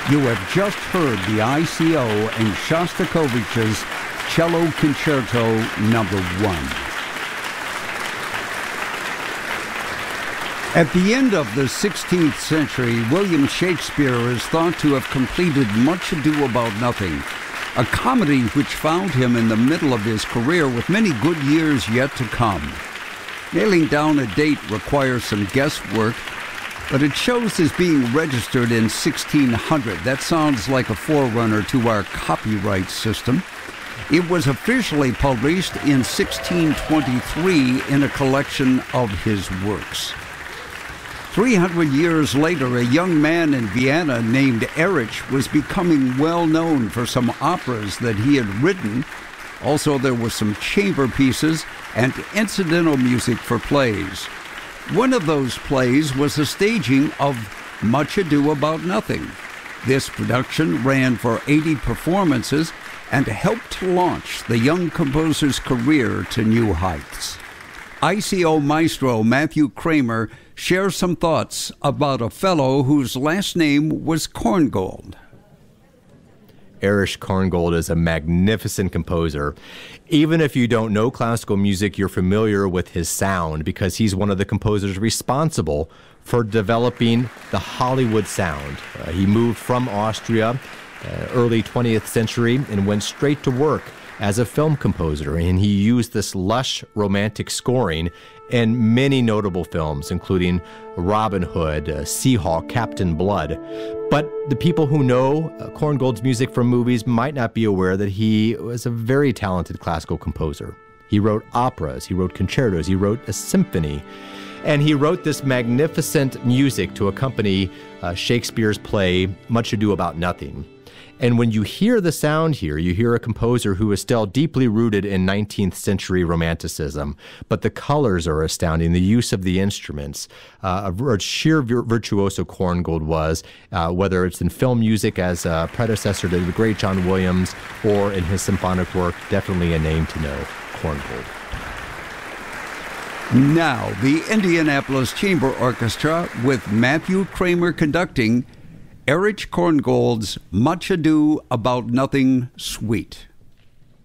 You have just heard the ICO and Shostakovich's Cello Concerto Number 1. At the end of the 16th century, William Shakespeare is thought to have completed Much Ado About Nothing, a comedy which found him in the middle of his career with many good years yet to come. Nailing down a date requires some guesswork, but it shows as being registered in 1600. That sounds like a forerunner to our copyright system. It was officially published in 1623 in a collection of his works. 300 years later, a young man in Vienna named Erich was becoming well known for some operas that he had written. Also, there were some chamber pieces and incidental music for plays. One of those plays was a staging of Much Ado About Nothing. This production ran for 80 performances and helped to launch the young composer's career to new heights. ICO maestro Matthew Kramer shares some thoughts about a fellow whose last name was Korngold. Erich Korngold is a magnificent composer. Even if you don't know classical music, you're familiar with his sound because he's one of the composers responsible for developing the Hollywood sound. He moved from Austria early 20th century and went straight to work as a film composer, and he used this lush romantic scoring in many notable films, including Robin Hood, Seahawk, Captain Blood. But the people who know Korngold's music from movies might not be aware that he was a very talented classical composer. He wrote operas, he wrote concertos, he wrote a symphony, and he wrote this magnificent music to accompany Shakespeare's play Much Ado About Nothing. And when you hear the sound here, you hear a composer who is still deeply rooted in 19th century romanticism, but the colors are astounding, the use of the instruments. A sheer virtuoso Korngold was, whether it's in film music as a predecessor to the great John Williams or in his symphonic work, definitely a name to know, Korngold. Now, the Indianapolis Chamber Orchestra with Matthew Kramer conducting Erich Korngold's Much Ado About Nothing Suite.